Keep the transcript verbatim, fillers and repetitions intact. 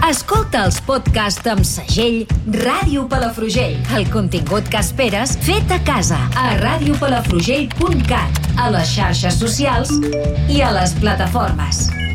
Escolta els podcasts amb segell Ràdio Palafrugell. El contingut que esperes fet a casa a ràdio palafrugell punt cat, a les xarxes socials i a les plataformes.